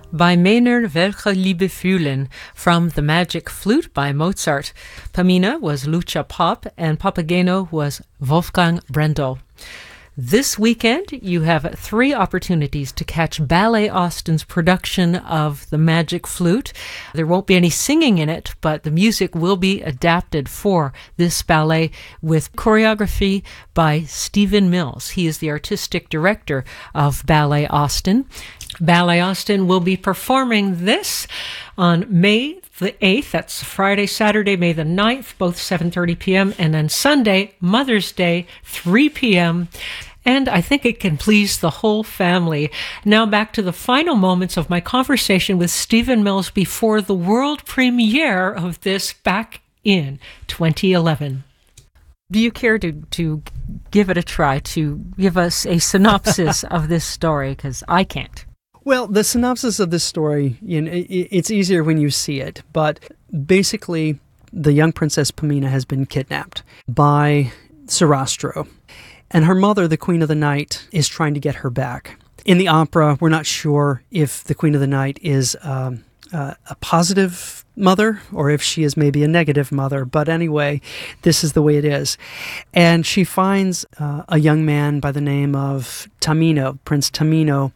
Bei meiner Welche Liebe fühlen from The Magic Flute by Mozart. Pamina was Lucia Popp and Papageno was Wolfgang Brendel. This weekend, you have 3 opportunities to catch Ballet Austin's production of The Magic Flute. There won't be any singing in it, but the music will be adapted for this ballet with choreography by Stephen Mills. He is the artistic director of Ballet Austin. Ballet Austin will be performing this on May the 8th. That's Friday, Saturday, May the 9th, both 7:30 p.m. And then Sunday, Mother's Day, 3 p.m. And I think it can please the whole family. Now back to the final moments of my conversation with Stephen Mills before the world premiere of this back in 2011. Do you care to give it a try, to give us a synopsis of this story? Because I can't. Well, the synopsis of this story, it's easier when you see it. But basically, the young Princess Pamina has been kidnapped by Sarastro. And her mother, the Queen of the Night, is trying to get her back. In the opera, we're not sure if the Queen of the Night is a positive mother or if she is maybe a negative mother. But anyway, this is the way it is. And she finds a young man by the name of Tamino, Prince Tamino,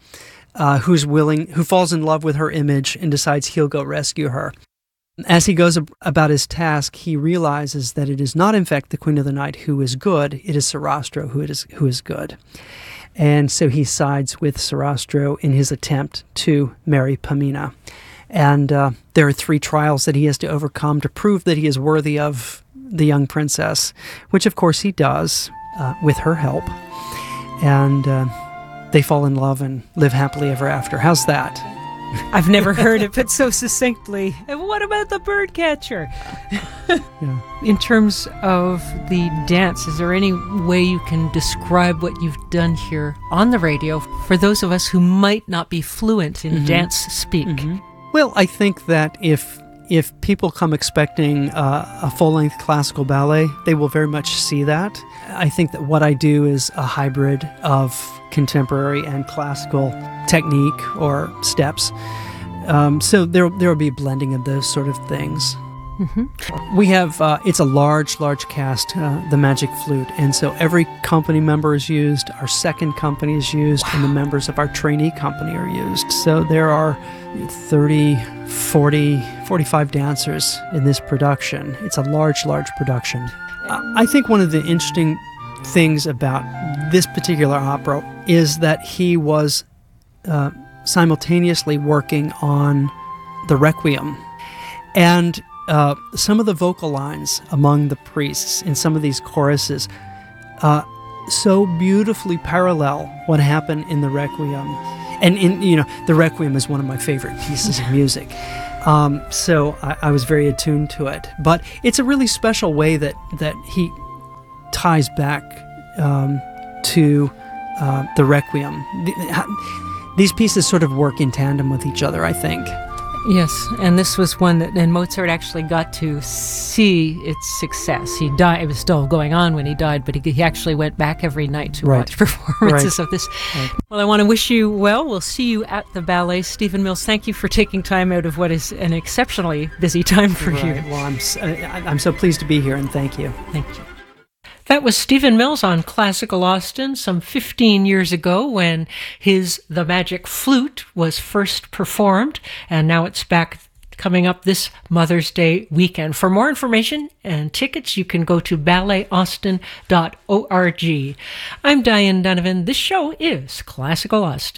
who falls in love with her image and decides he'll go rescue her. As he goes about his task, he realizes that it is not, in fact, the Queen of the Night who is good. It is Sarastro who is good. And so he sides with Sarastro in his attempt to marry Pamina. And there are 3 trials that he has to overcome to prove that he is worthy of the young princess, which, of course, he does with her help. And they fall in love and live happily ever after. How's that? I've never heard it put so succinctly. And what about the bird catcher? Yeah. In terms of the dance, is there any way you can describe what you've done here on the radio for those of us who might not be fluent in dance speak? Well, I think that if people come expecting a full-length classical ballet, they will very much see that. I think that what I do is a hybrid of contemporary and classical technique or steps. So there will be a blending of those sort of things. We have, it's a large cast, the Magic Flute, and so every company member is used, our second company is used, and the members of our trainee company are used. So there are 30, 40, 45 dancers in this production. It's a large production. I think one of the interesting things about this particular opera is that he was simultaneously working on the Requiem. And some of the vocal lines among the priests in some of these choruses so beautifully parallel what happened in the Requiem. And the Requiem is one of my favorite pieces of music. So I was very attuned to it. But it's a really special way that he ties back to the Requiem. These pieces sort of work in tandem with each other, I think. Yes, and this was one that then Mozart actually got to see its success. He died; it was still going on when he died, but he actually went back every night to watch performances of this. Right. Well, I want to wish you well. We'll see you at the ballet. Stephen Mills, thank you for taking time out of what is an exceptionally busy time for you. Well, I'm so pleased to be here, and thank you. Thank you. That was Stephen Mills on Classical Austin some 15 years ago when his The Magic Flute was first performed, and now it's back coming up this Mother's Day weekend. For more information and tickets, you can go to balletaustin.org. I'm Diane Donovan. This show is Classical Austin.